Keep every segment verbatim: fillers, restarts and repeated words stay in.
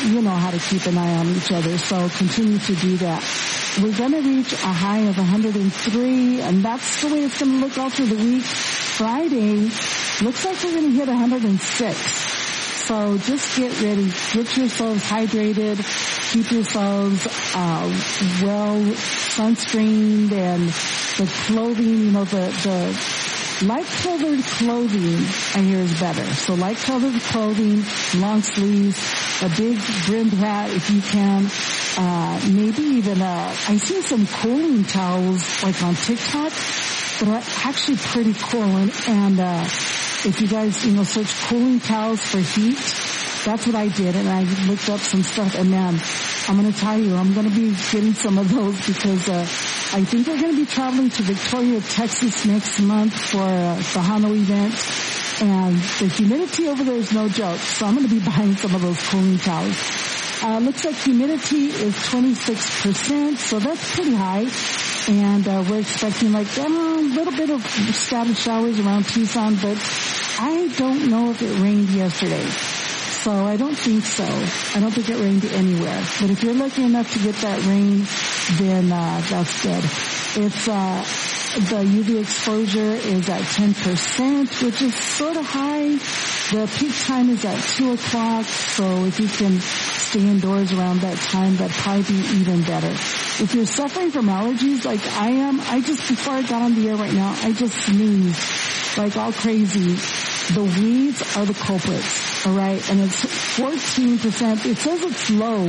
you know how to keep an eye on each other, so continue to do that. We're going to reach a high of one hundred three, and that's the way it's going to look all through the week. Friday, looks like we're going to hit one hundred six. So just get ready. Get yourselves hydrated. Keep yourselves uh, well sunscreened, and the clothing, you know, the, the light-colored clothing, I hear, is better. So light-colored clothing, long sleeves, a big brimmed hat if you can. Uh, maybe even, uh, I see some cooling towels like on TikTok that are actually pretty cool. And, and uh, if you guys, you know, search cooling towels for heat, that's what I did. And I looked up some stuff, and man, I'm going to tell you, I'm going to be getting some of those because, uh, I think we're going to be traveling to Victoria, Texas next month for uh, the Hano event. And the humidity over there is no joke. So I'm going to be buying some of those cooling towels. Uh, looks like humidity is twenty-six percent, so that's pretty high. And uh, we're expecting like uh, a little bit of scattered showers around Tucson, but I don't know if it rained yesterday. So I don't think so. I don't think it rained anywhere. But if you're lucky enough to get that rain, then uh, that's good. It's uh, the U V exposure is at ten percent, which is sort of high. The peak time is at two o'clock, so if you can stay indoors around that time, that'd probably be even better. If you're suffering from allergies like I am, I just, before I got on the air right now, I just sneezed like all crazy. The weeds are the culprits, all right? And it's fourteen percent. It says it's low,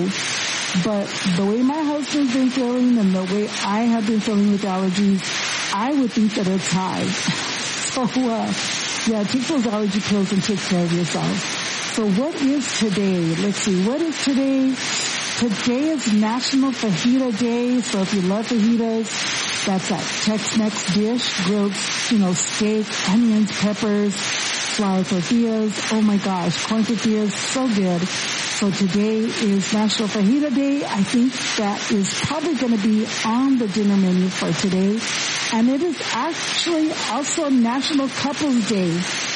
but the way my husband's been feeling and the way I have been feeling with allergies, I would think that it's high. So, uh, yeah, take those allergy pills and take care of yourself. So what is today? Let's see. What is today? Today is National Fajita Day. So if you love fajitas, that's that Tex-Mex dish, grilled, you know, steak, onions, peppers, flour tortillas. Oh my gosh, corn tortillas, so good. So today is National Fajita Day. I think that is probably going to be on the dinner menu for today. And it is actually also National Couples Day.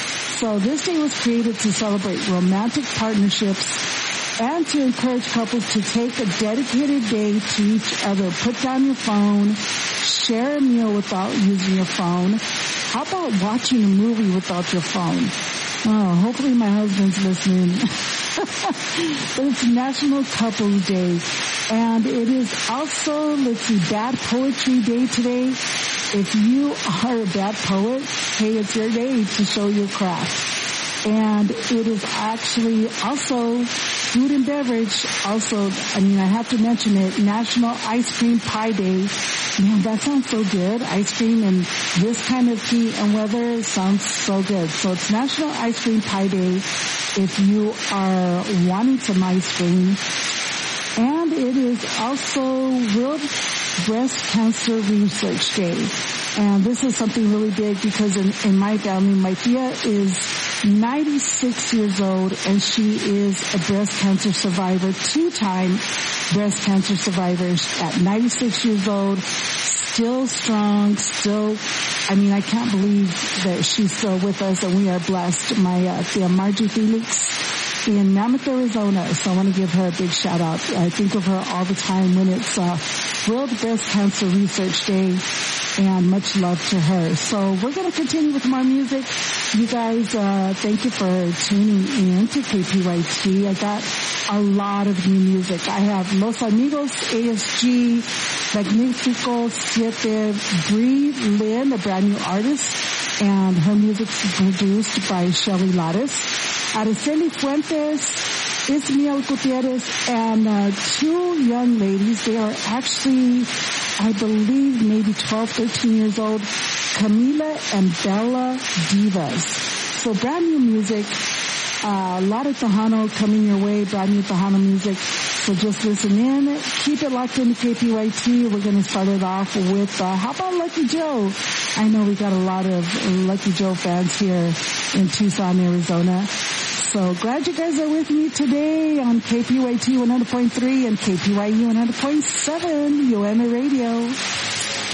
So this day was created to celebrate romantic partnerships and to encourage couples to take a dedicated day to each other. Put down your phone, share a meal without using your phone. How about watching a movie without your phone? Oh, hopefully my husband's listening. But it's National Couples Day. And it is also, let's see, Bad Poetry Day today. If you are a bad poet, hey, it's your day to show your craft. And it is actually also food and beverage. Also, I mean, I have to mention it, National Ice Cream Pie Day. Man, that sounds so good. Ice cream in this kind of heat and weather sounds so good. So it's National Ice Cream Pie Day if you are wanting some ice cream. And it is also World Breast Cancer Research Day. And this is something really big because in, in my family, my tia is ninety-six years old and she is a breast cancer survivor, two-time breast cancer survivor at ninety-six years old, still strong, still, I mean, I can't believe that she's still with us and we are blessed. My uh, tia Margie Felix in Mammoth, Arizona. So I want to give her a big shout out. I think of her all the time when it's uh, World Breast Cancer Research Day, and much love to her. So we're going to continue with more music. You guys, uh, thank you for tuning in to K P Y T. I got a lot of new music. I have Los Amigos A S G, Magnifico Siete, Bree Lynn, a brand new artist, and her music's produced by Shelly Lattice. Araceli Fuentes, Ismael Gutierrez, and uh, two young ladies. They are actually, I believe, maybe twelve, thirteen years old, Camila and Bella Divas. So brand new music, uh, a lot of Tejano coming your way, brand new Tejano music. So just listen in, keep it locked into K P Y T. We're going to start it off with, uh, how about Lucky Joe? I know we got a lot of Lucky Joe fans here in Tucson, Arizona. So glad you guys are with me today on K P Y T one hundred point three and K P Y U one hundred point seven, U M A Radio.